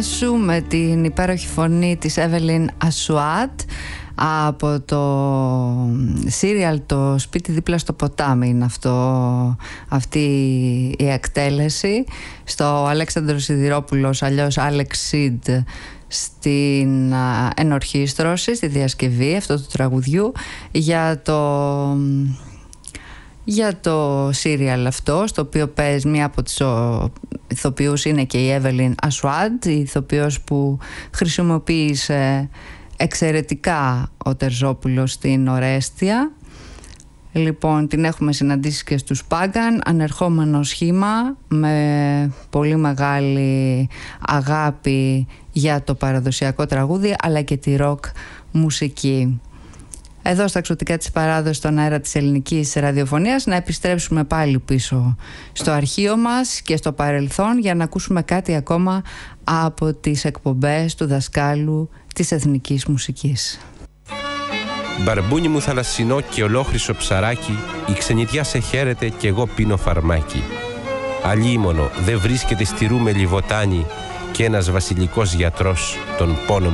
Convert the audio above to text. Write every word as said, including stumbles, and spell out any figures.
Σου με την υπέροχη φωνή της Εύελιν Ασουάτ από το σύριαλ «Το σπίτι δίπλα στο ποτάμι» είναι αυτό, αυτή η εκτέλεση, στο Αλέξανδρος Σιδηρόπουλος, αλλιώς Άλεξ Σιντ, στην ενορχήστρωση, στη διασκευή αυτού του τραγουδιού για το... για το σύριαλ αυτό, στο οποίο παίζει μία από τις ηθοποιούς είναι και η Εύελιν Ασουάτ, η ηθοποιός που χρησιμοποίησε εξαιρετικά ο Τερζόπουλος στην Ορέστια. Λοιπόν, την έχουμε συναντήσει και στους Πάγκαν, ανερχόμενο σχήμα με πολύ μεγάλη αγάπη για το παραδοσιακό τραγούδι αλλά και τη ροκ μουσική. Εδώ στα Ξωτικά της Παράδοσης, στον αέρα της ελληνικής ραδιοφωνίας, να επιστρέψουμε πάλι πίσω στο αρχείο μας και στο παρελθόν για να ακούσουμε κάτι ακόμα από τις εκπομπές του δασκάλου της εθνικής μουσικής. Μπαρμπούνι μου θαλασσινό και ολόχρυσο ψαράκι, η ξενιτιά σε χαίρεται κι εγώ πίνω φαρμάκι. Αλίμονο δεν βρίσκεται στη Ρούμελη βοτάνη κι ένας βασιλικός γιατρός τον πόνο